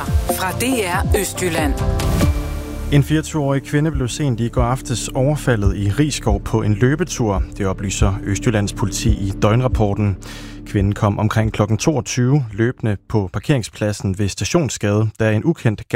Nyheder fra DR Østjylland. En 24-årig kvinde blev sent i går aftes overfaldet i Risskov på en løbetur. Det oplyser Østjyllands politi i døgnrapporten. Kvinden kom omkring kl. 22 løbende på parkeringspladsen ved Stationsgade, da en ukendt